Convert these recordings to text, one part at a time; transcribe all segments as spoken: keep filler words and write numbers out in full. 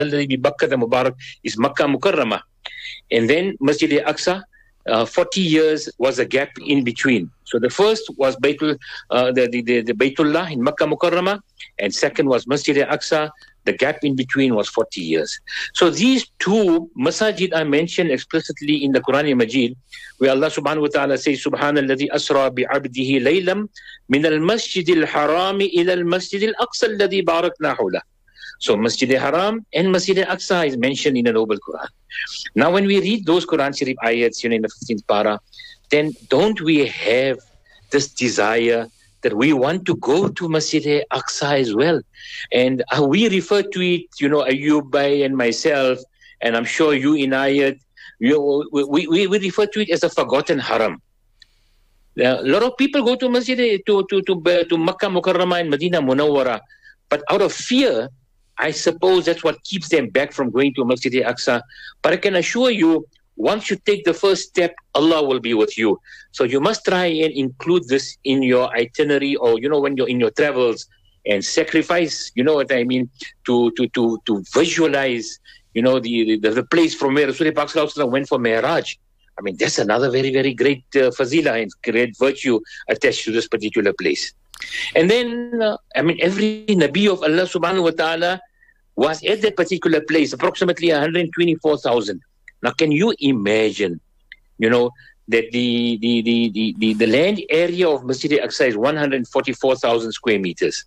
الذي ببكة المبارك is Makkah Mukarramah. And then Masjid al-Aqsa, uh, forty years was a gap in between. So the first was Baytul, uh, the, the, the, the Baytullah in Makkah Mukarramah, and second was Masjid al-Aqsa. The gap in between was forty years. So these two masajid are mentioned explicitly in the Quran Majid, where Allah subhanahu wa ta'ala says, Subhanalladhi asra bi'abdihi laylam min al-masjid al-harami ila al-masjid al-aqsa alladhi barakna hawla. So Masjid al-Haram and Masjid al-Aqsa is mentioned in the Noble Quran. Now when we read those Quran Sharif ayats, you know, in the fifteenth para, then don't we have this desire that we want to go to Masjid al-Aqsa as well? And uh, we refer to it, you know, Ayub Bhai and myself, and I'm sure you Inayat, you, we, we, we refer to it as a forgotten haram. Uh, a lot of people go to Masjid, to, to, to, to Makkah Mukarramah and Medina Munawwara, but out of fear, I suppose that's what keeps them back from going to Masjid al-Aqsa. But I can assure you, once you take the first step, Allah will be with you. So you must try and include this in your itinerary, or, you know, when you're in your travels, and sacrifice, you know what I mean, to to to to visualize, you know, the the, the place from where Rasulullah went for Mi'raj. I mean, that's another very, very great uh, fazila and great virtue attached to this particular place. And then, uh, I mean, every Nabi of Allah subhanahu wa ta'ala was at that particular place, approximately one hundred twenty-four thousand. Now, can you imagine, you know, that the the, the, the, the, the land area of Masjid al-Aqsa is one hundred forty-four thousand square meters.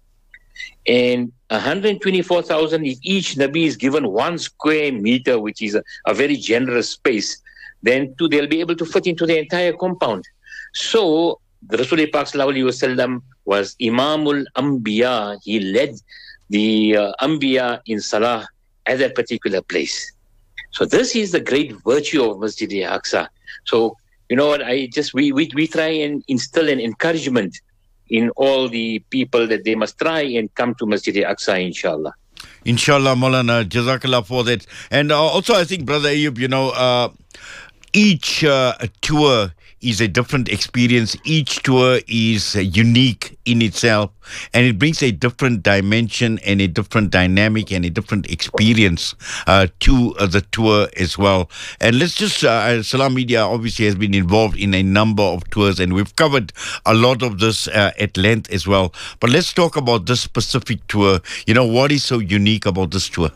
And one hundred twenty-four thousand, if each Nabi is given one square meter, which is a, a very generous space, then too, they'll be able to fit into the entire compound. So, the Rasulullah Pak Sallallahu Alaihi Wasallam was Imamul Anbiya. He led the uh, Anbiya in Salah at that particular place. So this is the great virtue of Masjid al-Aqsa. So, you know what, I just, we, we, we try and instill an encouragement in all the people that they must try and come to Masjid al-Aqsa, inshallah. Inshallah, Maulana, Jazakallah for that. And uh, also, I think, Brother Ayub, you know, uh, each uh, tour is a different experience. Each tour is uh, unique in itself, and it brings a different dimension and a different dynamic and a different experience uh, to uh, the tour as well. And let's just, uh, Salam Media obviously has been involved in a number of tours, and we've covered a lot of this uh, at length as well. But let's talk about this specific tour. You know, what is so unique about this tour?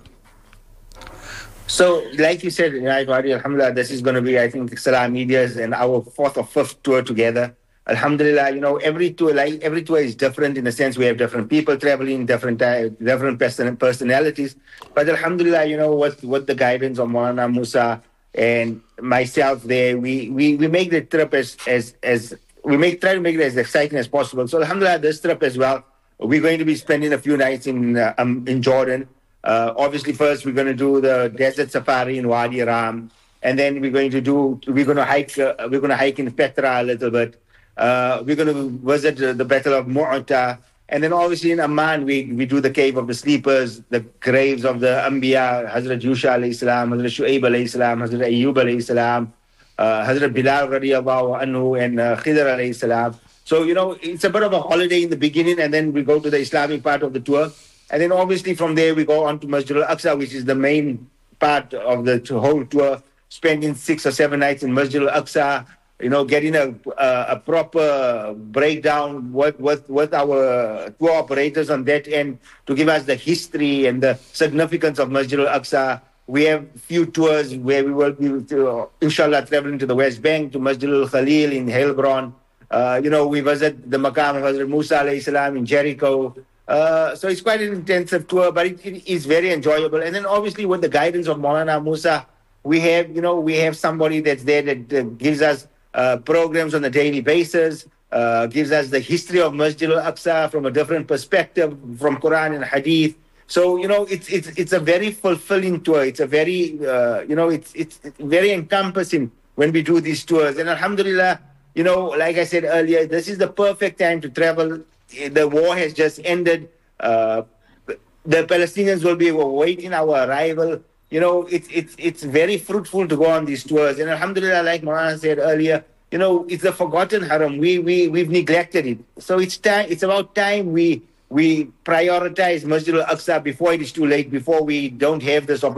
So, like you said, Alhamdulillah, this is going to be, I think, Salam Media's and our fourth or fifth tour together. Alhamdulillah, you know, every tour, like every tour is different in the sense we have different people traveling, different uh, different person, personalities. But Alhamdulillah, you know, with, with the guidance of Maulana Musa and myself there, we, we, we make the trip as, as, as we make try to make it as exciting as possible. So Alhamdulillah, this trip as well, we're going to be spending a few nights in, uh, um, in Jordan. Uh, obviously, first we're going to do the desert safari in Wadi Ram, and then we're going to do we're going to hike uh, we're going to hike in Petra a little bit. Uh, we're going to visit the, the Battle of Mu'ta, and then obviously in Amman we we do the Cave of the Sleepers, the graves of the Anbiya, Hazrat Yusha alayhi salam, Hazrat Shu'aib alayhi salam, Hazrat Ayyub alayhi salam, uh, Hazrat Bilal radiyallahu anhu, and uh, Khidr alayhi salam. So you know, it's a bit of a holiday in the beginning, and then we go to the Islamic part of the tour. And then obviously from there we go on to Masjid al-Aqsa, which is the main part of the whole tour, spending six or seven nights in Masjid al-Aqsa, you know, getting a, a, a proper breakdown with, with, with our tour operators on that end to give us the history and the significance of Masjid al-Aqsa. We have a few tours where we will be, uh, inshallah, traveling to the West Bank, to Masjid al-Khalil in Heilbronn. Uh, you know, we visit the Maqam of Hazrat Musa alayhi salam in Jericho. Uh, so it's quite an intensive tour, but it, it is very enjoyable. And then obviously with the guidance of Maulana Musa, we have, you know, we have somebody that's there that uh, gives us uh, programs on a daily basis, uh, gives us the history of Masjid al-Aqsa from a different perspective, from Quran and Hadith. So, you know, it's it's it's a very fulfilling tour. It's a very, uh, you know, it's, it's it's very encompassing when we do these tours. And Alhamdulillah, you know, like I said earlier, this is the perfect time to travel. The war has just ended. Uh, the Palestinians will be awaiting our arrival. You know, it's it's it's very fruitful to go on these tours. And Alhamdulillah, like Maulana said earlier, you know, it's a forgotten haram. We we we've neglected it. So it's time. It's about time we we prioritize Masjid al-Aqsa before it is too late, before we don't have this opportunity.